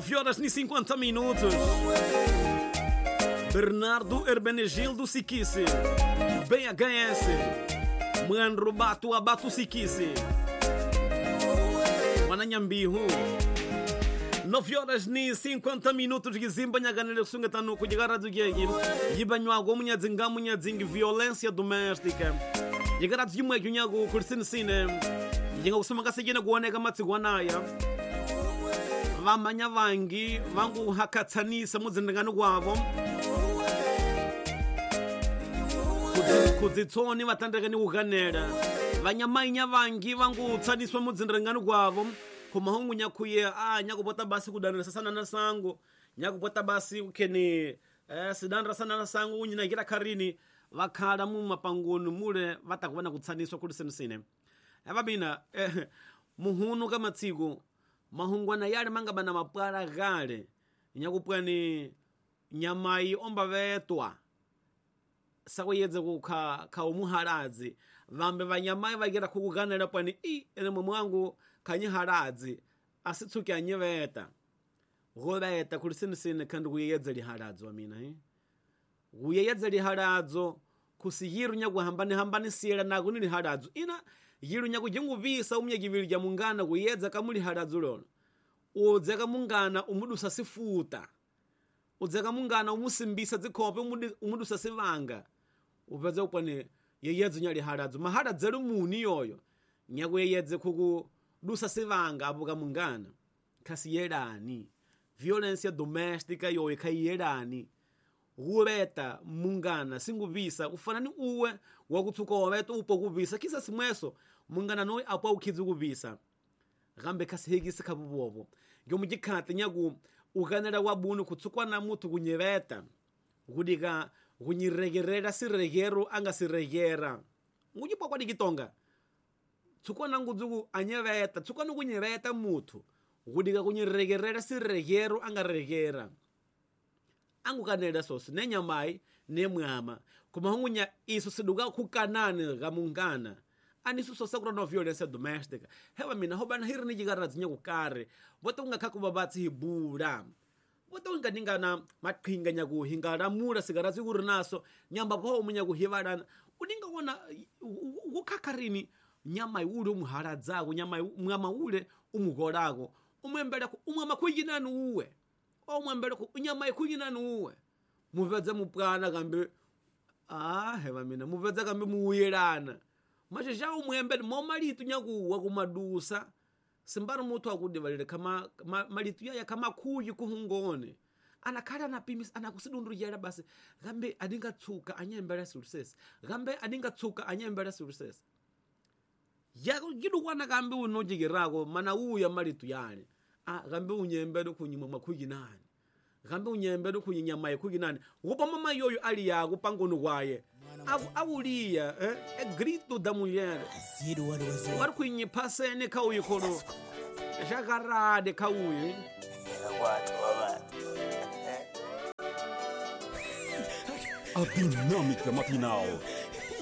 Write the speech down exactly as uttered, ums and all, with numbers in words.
nove horas e cinquenta minutos. Bernardo Hermenegildo Siquisse, B H S, Mano Batu Abatu Siquisse, Wananyambihu. nove horas e cinquenta minutos. Gizimba Nhaganele Sungatano Kujagara do Gay, Yibanhago Munhazinga Munhazing, violência doméstica. Yagara de uma Junhago Kursinsine, Yangosumakasina Guanega Matsuanaya, Vamanya Vangi, Vangu Hakatani, Samuzangano Guavo, Kuzitoni Matandagani Uganera, Vanyamanya Vangi, Vangu Tani Swamuzangano Guavo. Kumahungu nyakuye ah nyakupota basi kudanira sana na sangu nyakupota basi ukeni eh sidandra sana na sangu unyina gira karini vakhala mu mapangoni mule vatakuvana kutsaniswa kuli senisine avabina eh muhunu kama tsiko mahungwana yale manga bana mapwala gale nyakupwani nyamai omba vetwa sakuyedze kukha kha umuhaladzi vambe vanyamai vagira kukuganira pani i ene mwangu kanyihaladzi asitsuki anyeveta goveta kuli sinisine kandi kuyedza lihaladzo amina he kuyedza lihaladzo kusiyiru nyakuhambani hambani siyela nako ni lihaladzo ina yiru nyakujinguvisa umye kivili ja mungana kuyedza kamuli haladzo lolo udzeka mungana umudusa sifuta udzeka mungana umusimbisa dzikhope umudusa sivanga upedza upane yeyedza nyali haladzo mahaladze lumuni yoyo nyakuyedze kuku dusa sivanga abuka mungana kasiyelani violência doméstica yoyo kayelani gureta mungana singuvisa ufanani uwe wakutsuka waweta upo kuvisa kisa simweso mungana noy apo ukhizi kuvisa gambe kasihegisi kabubobo ngyo mujikati nyagu ukanela wabunu kutsukwa na mutu kunyeveta kudika kunyiregerera siregero anga siregera ngujipo kwa dikitonga tsukwana ngudzuku anyeveta tsukwana kunyeveta mutu kudika kunyiregerera siregero anga regera angu kanela sosi nenyamai nemwama kumahungunya iso siduka kukanani kamungana anisu sosa kuna no violência doméstica hewa mina hobana hiri ni jigara zinyo kukare wata unga kaku babatsi hibura wata unga ningana matkinga nyagu hingara mura sigara ziguru naso nyamba po umunya kuhivarana uninga wana ukakarini nyamai ule umuhaladzago nyamai mwama ule umugorako umwembeleko umwama kuyinani uwe omwembeleko unyamai kuyinani uwe muvedza mupwana kambe ah hewa mina muvedza kambe muuyelana majija umwembele mo malitu nyakuwa kumadusa simbara mutu akudivalile kama ma, malitu yaya kama kuyi kuhungone anakhala anapimisa anakusidundurujela basi gambe adingatsuka anyembele sulusesi gambe adingatsuka anyembele sulusesi yako gidukwana kambe unojigirako mana uya malitu yale ah gambe unyembele kunyima makuyi nani gambe unyembele kunyinyamaye kuyi nani upa mama yoyo ali yako pangono kwaye awuliya eh e grito da mulher war kunyi pasene kauyi kono jagarade kauyi a dinâmica matinal